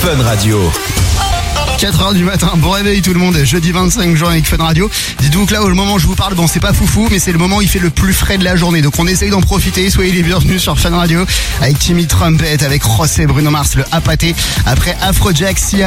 Fun Radio. 4h du matin, bon réveil tout le monde, jeudi 25 juin avec Fun Radio. Dites-vous que là, au moment où je vous parle, bon c'est pas foufou, mais c'est le moment où il fait le plus frais de la journée. Donc on essaye d'en profiter, soyez les bienvenus sur Fun Radio, avec Timmy Trumpet, avec Ross et Bruno Mars, le Apaté, après Afrojack, Sia.